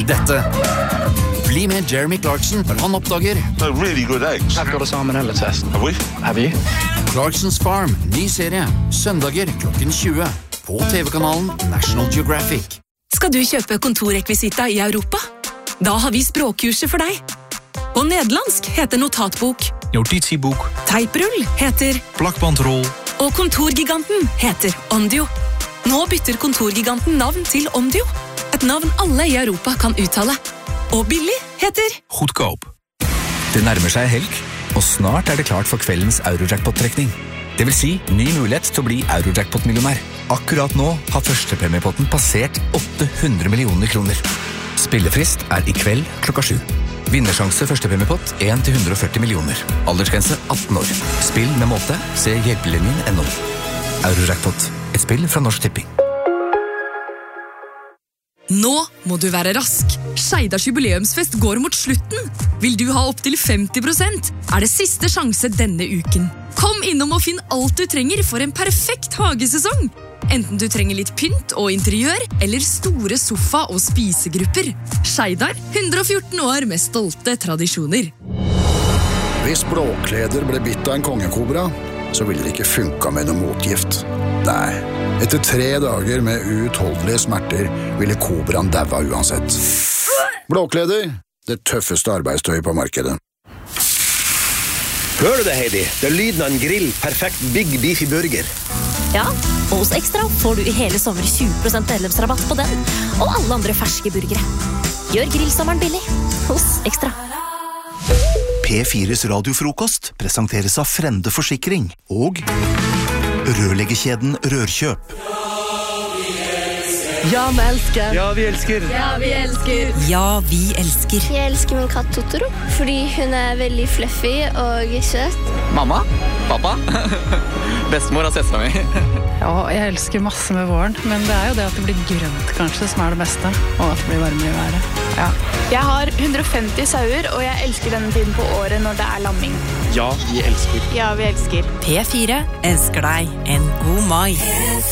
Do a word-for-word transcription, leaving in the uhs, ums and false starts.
i dette. Bli med Jeremy Clarkson når han oppdager They're really good eggs. I've got a salmonella test. Have we? Have you? Clarkson's Farm, ny serie, søndager klokken tjue, på T V-kanalen National Geographic. Skal du kjøpe kontorrekvisita i Europa? Da har vi språkkurset for deg. På nederlandsk heter notatbok. Notitieboek. Teiprull heter Plakbandrol. Og kontorgiganten heter Ondio. Nå bytter kontorgiganten navn til Ondio. Et navn alle i Europa kan uttale. Og billig heter Goedkoop. Det nærmer seg helg, og snart er det klart for kveldens Eurojackpot-trekning. Det vil si ny mulighet til å bli Eurojackpot-millionær. Akkurat nå har førstepremiepotten passert åtte hundre millioner kroner. Spillefrist er i kveld klokka sju. Vinnersjanse førstepremiepott en til hundre og førti millioner. Aldersgrense atten år. Spill med måte. Se hjelpelinjen punktum no. Eurojackpot. Et spill fra Norsk Tipping. Nå må du være rask. Skeidars jubileumsfest går mot slutten. Vil du ha opp til femti prosent? Er det siste sjanse denne uken. Kom innom og finn alt du trenger for en perfekt hagesesong. Enten du trenger litt pynt og interiør, eller store sofa- og spisegrupper. Skeidar, hundre og fjorten år med stolte tradisjoner. Hvis blåkleder ble bitt av en kongekobra, så ville det ikke funka med noe motgift. Nei, etter tre dager med uutholdelige smerter ville kobraen daua uansett. Blåkleder, det tøffeste arbeidstøyet på markedet. Hører du det, Heidi? Det er lyden av en grill, perfekt Big Beefy Burger. Ja, og hos Extra får du i hele sommer tjue prosent medlemsrabatt på den, og alle andre ferske burgere. Gjør grillsommeren billig hos Extra. P fires radiofrokost presenteres av Frende Forsikring og rørleggerkjeden Rørkjøp. Ja, vi elsker. Ja, vi elsker. Ja, vi elsker. Ja, vi elsker. Jeg elsker min katt Totoro, fordi hun er veldig fluffy og søt. Mamma? Pappa? Bestemor og søstera mi. Ja, jeg elsker masse med våren, men det er jo det at det blir grønt kanskje som er det beste, og at det blir varmere i været. Ja. Jeg har hundre og femti sauer, og jeg elsker denne tiden på året når det er lamming. Ja, vi elsker. Ja, vi elsker. P fire elsker deg en god mai.